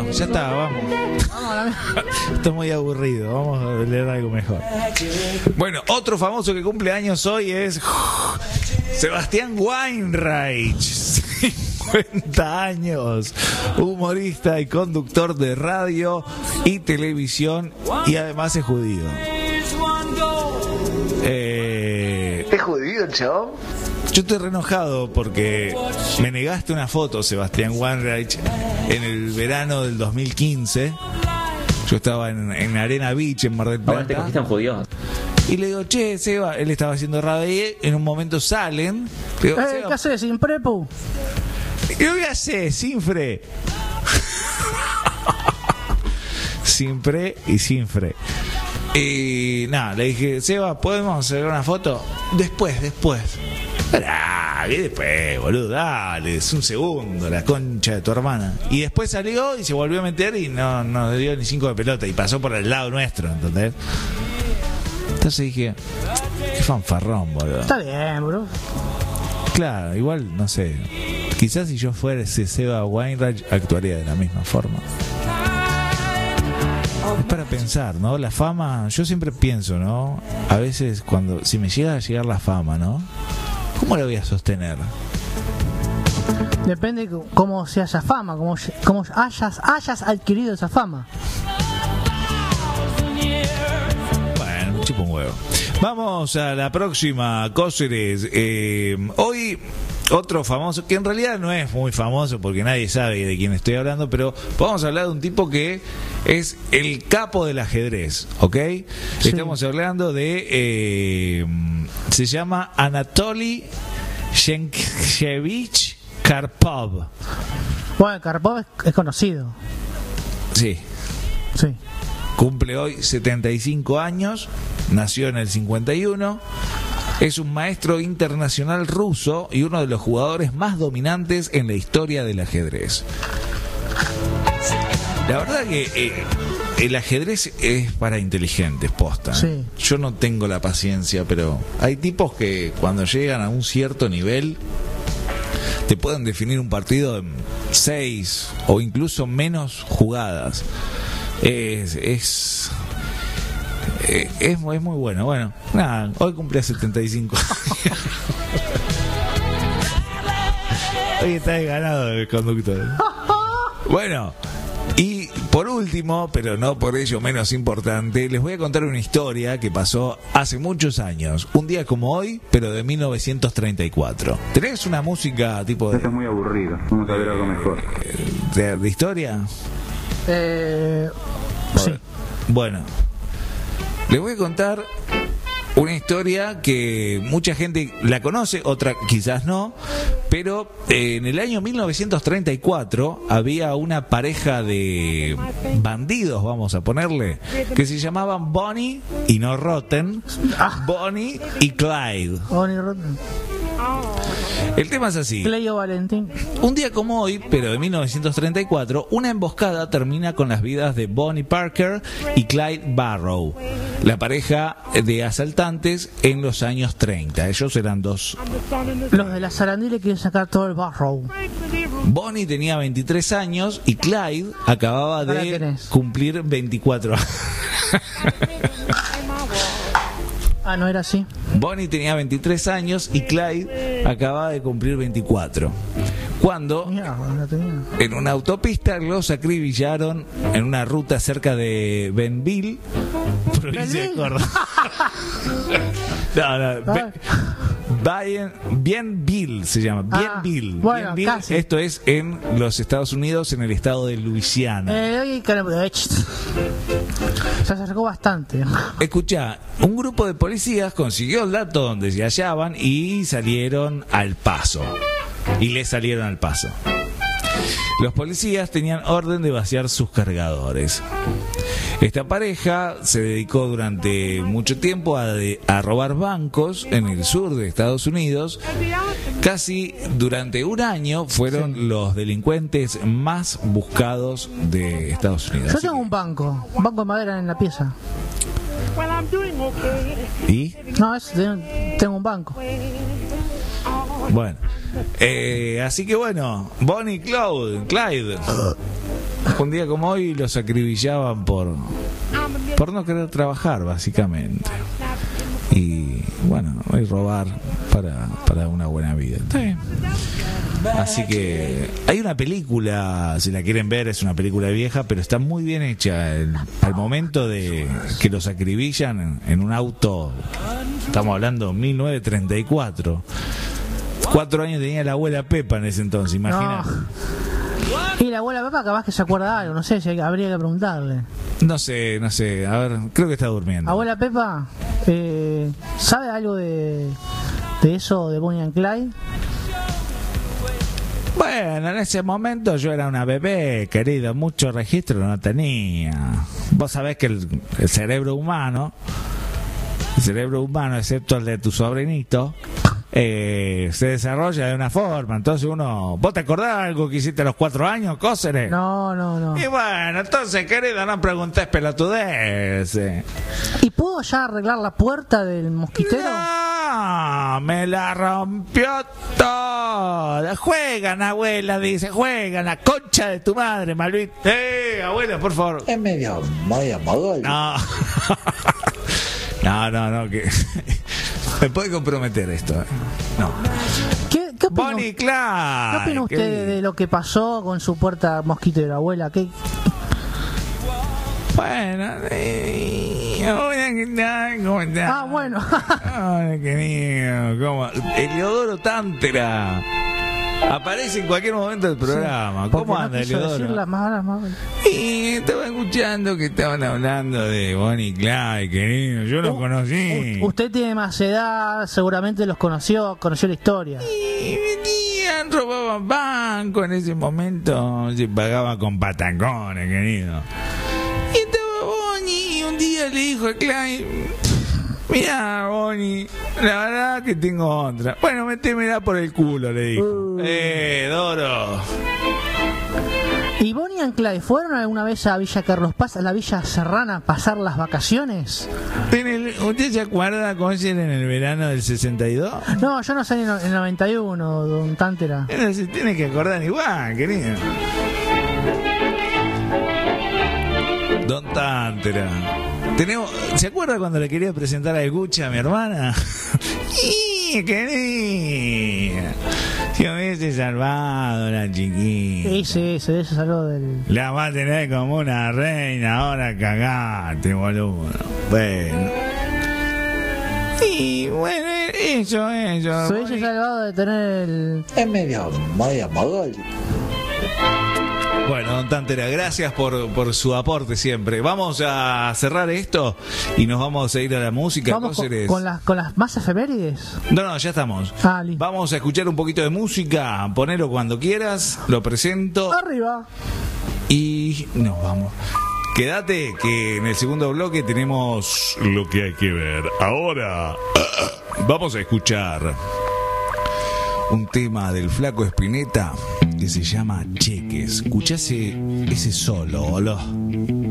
Bueno, ya está, vamos. Esto es muy aburrido, vamos a leer algo mejor. Bueno, otro famoso que cumple años hoy es Sebastián Weinreich, 50 años, humorista y conductor de radio y televisión, y además es judío. ¿Es judío el chabón? Yo estoy re enojado porque me negaste una foto, Sebastián Weinreich, en el verano del 2015. Yo estaba en Arena Beach, en Mar del Plata. Ahora te cogiste a un judío. Y le digo, che, Seba, él estaba haciendo radio y en un momento salen. Le digo, Seba, ¿qué haces? ¿Sin prepu? ¿qué voy a hacer? Sin fre. Sin pre y sin fre. Y nada, le dije, Seba, ¿podemos hacer una foto? Después. ¿Qué después, boludo? Dale, es un segundo, la concha de tu hermana. Y después salió y se volvió a meter y no le dio ni 5 de pelota y pasó por el lado nuestro, ¿entendés? Entonces dije, qué fanfarrón, boludo. Está bien, bro. Claro, igual, no sé. Quizás si yo fuera ese Seba Weinreich actuaría de la misma forma. Es para pensar, ¿no? La fama, yo siempre pienso, ¿no? A veces si me llega a llegar la fama, ¿no? ¿Cómo la voy a sostener? Depende cómo sea esa fama, cómo hayas adquirido esa fama. Bueno, un chupa un huevo. Vamos a la próxima, Cóceres. Hoy otro famoso, que en realidad no es muy famoso porque nadie sabe de quién estoy hablando, pero vamos a hablar de un tipo que es el capo del ajedrez, ¿ok? Sí. Estamos hablando de... se llama Anatoly Shenkevich Karpov. Bueno, Karpov es conocido. Sí. Sí. Cumple hoy 75 años, nació en el 51, es un maestro internacional ruso y uno de los jugadores más dominantes en la historia del ajedrez. La verdad que el ajedrez es para inteligentes, posta. Sí. Yo no tengo la paciencia, pero hay tipos que cuando llegan a un cierto nivel te pueden definir un partido en 6 o incluso menos jugadas. Es muy bueno. Bueno, nada, hoy cumple 75. Hoy está ganado el conductor. Bueno, y por último, pero no por ello menos importante, les voy a contar una historia que pasó hace muchos años. Un día como hoy, pero de 1934. ¿Tenés una música tipo de... Esto es muy aburrido, vamos a ver algo mejor. ¿De historia? Sí. Bueno, les voy a contar una historia que mucha gente la conoce, otra quizás no, pero en el año 1934 había una pareja de bandidos, vamos a ponerle, que se llamaban Bonnie y no Rotten, Bonnie y Clyde. Bonnie Rotten. El tema es así. Cleo Valentín. Un día como hoy, pero de 1934, una emboscada termina con las vidas de Bonnie Parker y Clyde Barrow, la pareja de asaltantes en los años 30. Ellos eran dos. Los de la Sarandí le quieren sacar todo el Barrow. Bonnie tenía 23 años y Clyde acababa de cumplir 24 años. Ah, ¿no era así? Bonnie tenía 23 años y Clyde acababa de cumplir 24. Cuando en una autopista los acribillaron en una ruta cerca de Benville, provincia de Córdoba. Bienville se llama. Bienville. Bueno, Bienville. Esto es en los Estados Unidos, en el estado de Luisiana. Se acercó bastante. Escuchá, un grupo de policías consiguió el dato donde se hallaban y salieron al paso. Y le salieron al paso. Los policías tenían orden de vaciar sus cargadores. Esta pareja se dedicó durante mucho tiempo a robar bancos en el sur de Estados Unidos. Casi durante un año fueron los delincuentes más buscados de Estados Unidos. Yo tengo un banco de madera en la pieza. ¿Y? No, tengo un banco. Bueno, así que bueno, Bonnie y Clyde. un día como hoy los acribillaban por no querer trabajar, básicamente. Y bueno, hoy robar para una buena vida. Está bien. Así que hay una película, si la quieren ver, es una película vieja, pero está muy bien hecha. Al momento de que los acribillan en un auto, estamos hablando de 1934. 4 años tenía la abuela Pepa en ese entonces, imagina. No. Y la abuela Pepa capaz que se acuerda de algo, no sé, habría que preguntarle. No sé, a ver, creo que está durmiendo. Abuela Pepa, ¿sabe algo de eso de Bonnie and Clyde? Bueno, en ese momento yo era una bebé, querido, mucho registro no tenía. Vos sabés que el cerebro humano, excepto el de tu sobrinito, se desarrolla de una forma. Entonces ¿vos te acordás de algo que hiciste a los 4 años, Cóceres? No. Y bueno, entonces, querido, no preguntés pelotudeces. ¿Y pudo ya arreglar la puerta del mosquitero? No, me la rompió toda. Juegan, abuela, dice, juegan, la concha de tu madre, Malvin. Abuela, por favor. Es medio mogol. No. No, que me puede comprometer esto. No. ¿Qué opina, Bonnie Clyde. ¿Qué opina usted de lo que pasó con su puerta mosquitero, abuela? ¿Qué? Bueno, ¿cómo estás? Ah, bueno. Ay, querido, ¿cómo? Eliodoro Tántera aparece en cualquier momento del programa. Sí, ¿Cómo no anda, quiso Eliodoro? decirla más. Y estaba escuchando que estaban hablando de Bonnie Clyde, querido. Yo lo conocí. Usted tiene más edad, seguramente los conoció la historia. Y venían, robaban banco en ese momento. Se pagaba con patacones, querido. Y estaba Bonnie y un día le dijo a Clyde: mirá, Bonnie, la verdad que tengo otra. Bueno, métemela por el culo, le dijo. Doro. ¿Y Bonnie and Clyde fueron alguna vez a Villa Carlos Paz, a la Villa Serrana, a pasar las vacaciones? ¿Usted se acuerda cómo era en el verano del 62? No, yo no sé en el 91, don Tántera. Se tiene que acordar igual, querido. Don Tántera. ¿Se acuerda cuando le quería presentar al Gucha a mi hermana? Querida, si hubiese salvado a la chiquita. Sí, se salvó del... La va a tener como una reina, ahora cagate, boludo. Bueno. Y bueno, eso. Se hubiese salvado de tener el... Es medio mogol. Bueno, don Tántera, gracias por su aporte siempre. Vamos a cerrar esto y nos vamos a ir a la música. Vamos con las más efemérides. No, ya estamos. Vamos a escuchar un poquito de música. Ponelo cuando quieras. Lo presento. Arriba. Y nos vamos. Quédate que en el segundo bloque tenemos lo que hay que ver. Ahora vamos a escuchar un tema del Flaco Spinetta que se llama Cheques. Escuchá ese solo, boludo.